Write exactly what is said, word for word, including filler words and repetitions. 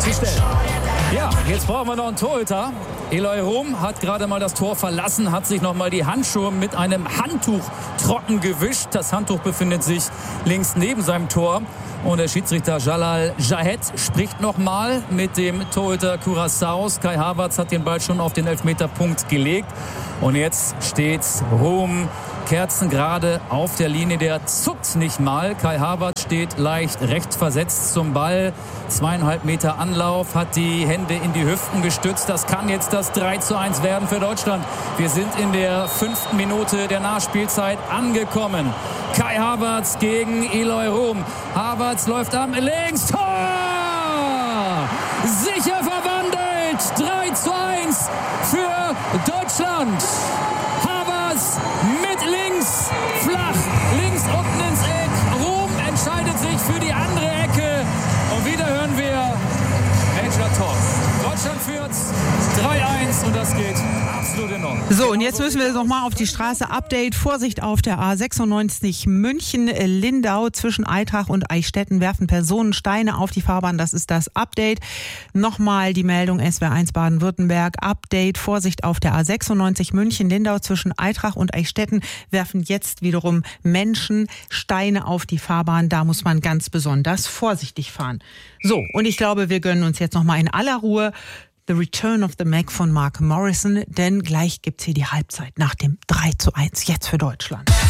zu stellen. Ja, jetzt brauchen wir noch einen Torhüter. Eloy Room hat gerade mal das Tor verlassen, hat sich noch mal die Handschuhe mit einem Handtuch trocken gewischt. Das Handtuch befindet sich links neben seinem Tor. Und der Schiedsrichter Jalal Jahed spricht nochmal mit dem Torhüter Curaçaos. Kai Havertz hat den Ball schon auf den Elfmeterpunkt gelegt. Und jetzt steht Room kerzengerade auf der Linie. Der zuckt nicht mal. Kai Havertz steht leicht rechts versetzt zum Ball. Zweieinhalb Meter Anlauf, hat die Hände in die Hüften gestützt. Das kann jetzt das drei zu eins werden für Deutschland. Wir sind in der fünften Minute der Nachspielzeit angekommen. Kai Havertz gegen Eloy Room. Havertz läuft am links. Tor! Sicher verwandelt. drei zu eins für Deutschland. Havertz mit links. Flach. Links unten ins Eck. Room entscheidet sich für die andere Ecke. Und wieder hören wir Major Talk. Deutschland führt drei eins und das geht absolut in Ordnung. So, und jetzt müssen wir noch mal auf die Straße. Update. Vorsicht auf der A sechsundneunzig München-Lindau. Zwischen Aitrach und Eichstätten werfen Personen Steine auf die Fahrbahn. Das ist das Update. Nochmal die Meldung S W R eins Baden-Württemberg. Update. Vorsicht auf der A sechsundneunzig München-Lindau. Zwischen Aitrach und Eichstätten werfen jetzt wiederum Menschen Steine auf die Fahrbahn. Da muss man ganz besonders vorsichtig fahren. So, und ich glaube, wir gönnen uns jetzt noch mal in aller Ruhe The Return of the Mac von Mark Morrison, denn gleich gibt's hier die Halbzeit nach dem drei zu eins jetzt für Deutschland.